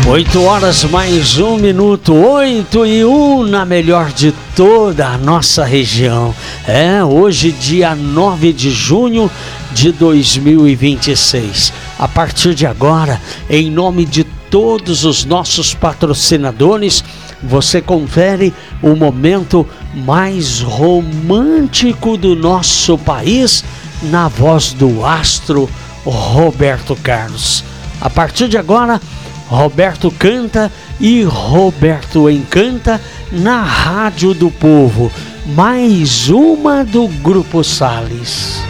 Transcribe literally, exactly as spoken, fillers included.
Oito horas mais um minuto, oito e um na melhor de toda a nossa região. É, hoje dia nove de junho de dois mil e vinte e seis. A partir de agora, em nome de todos os nossos patrocinadores, você confere o momento mais romântico do nosso país na voz do astro Roberto Carlos. A partir de agora, Roberto canta e Roberto encanta na Rádio do Povo. Mais uma do Grupo Sales.